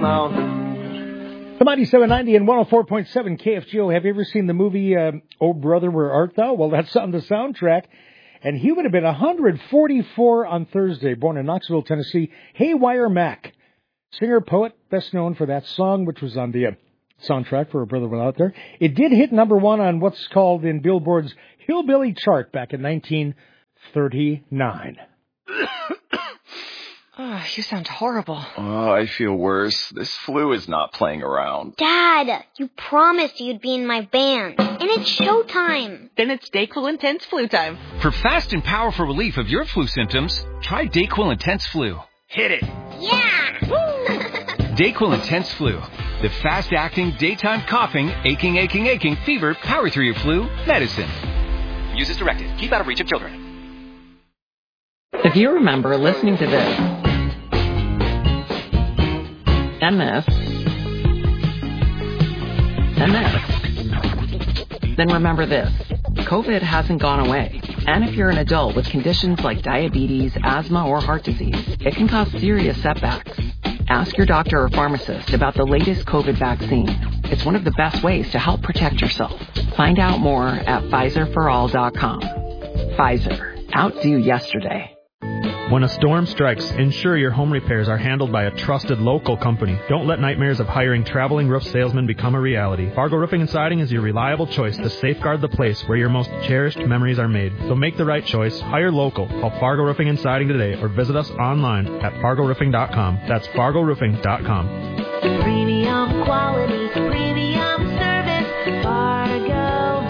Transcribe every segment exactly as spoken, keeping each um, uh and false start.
mountains. The ninety-seven ninety and one oh four point seven K F G O. Have you ever seen the movie uh, Oh Brother, Where Art Thou? Well, that's on the soundtrack. And he would have been one hundred forty-four on Thursday, born in Knoxville, Tennessee. Haywire Mac, singer, poet, best known for that song, which was on the uh, soundtrack for A Brother Where Art Thou. It did hit number one on what's called in Billboard's Hillbilly chart back in nineteen thirty-nine. Oh, you sound horrible. Oh, I feel worse. This flu is not playing around. Dad, you promised you'd be in my band. And it's showtime. Then it's DayQuil Intense Flu time. For fast and powerful relief of your flu symptoms, try DayQuil Intense Flu. Hit it. Yeah! DayQuil Intense Flu. The fast-acting, daytime coughing, aching, aching, aching, fever, power through your flu medicine. Use as directed. Keep out of reach of children. If you remember listening to this, and this, and this, then remember this. COVID hasn't gone away. And if you're an adult with conditions like diabetes, asthma, or heart disease, it can cause serious setbacks. Ask your doctor or pharmacist about the latest COVID vaccine. It's one of the best ways to help protect yourself. Find out more at Pfizer for all dot com. Pfizer. Outdo yesterday. When a storm strikes, ensure your home repairs are handled by a trusted local company. Don't let nightmares of hiring traveling roof salesmen become a reality. Fargo Roofing and Siding is your reliable choice to safeguard the place where your most cherished memories are made. So make the right choice. Hire local. Call Fargo Roofing and Siding today or visit us online at fargo roofing dot com. That's fargo roofing dot com. Premium quality, premium service, Fargo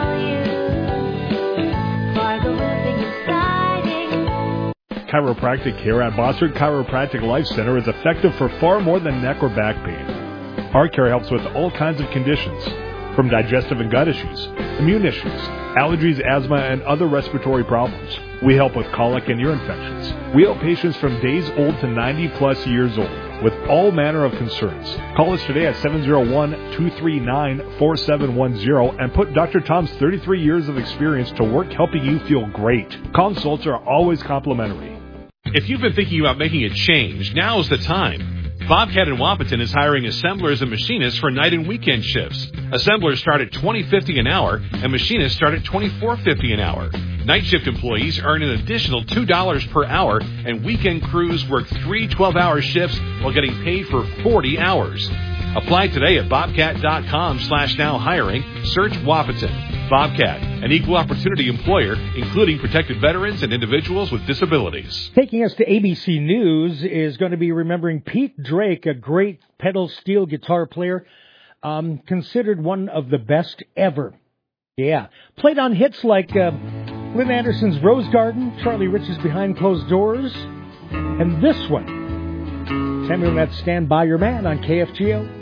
value. Fargo Roofing and Siding. Chiropractic care at Bossard Chiropractic Life Center is effective for far more than neck or back pain. Our care helps with all kinds of conditions, from digestive and gut issues, immune issues, allergies, asthma, and other respiratory problems. We help with colic and ear infections. We help patients from days old to ninety plus years old with all manner of concerns. Call us today at seven oh one, two three nine, four seven one zero and put Doctor Tom's thirty-three years of experience to work helping you feel great. Consults are always complimentary. If you've been thinking about making a change, now's the time. Bobcat in Wapaton is hiring assemblers and machinists for night and weekend shifts. Assemblers start at twenty fifty an hour, and machinists start at twenty-four fifty an hour. Night shift employees earn an additional two dollars per hour, and weekend crews work three twelve-hour shifts while getting paid for forty hours. Apply today at bobcat.com slash now hiring. Search Wapaton. Bobcat, an equal opportunity employer, including protected veterans and individuals with disabilities. Taking us to A B C News is going to be remembering Pete Drake, a great pedal steel guitar player, um, considered one of the best ever. Yeah. Played on hits like uh, Lynn Anderson's Rose Garden, Charlie Rich's Behind Closed Doors, and this one, Samuel Net Stand By Your Man on K F G O.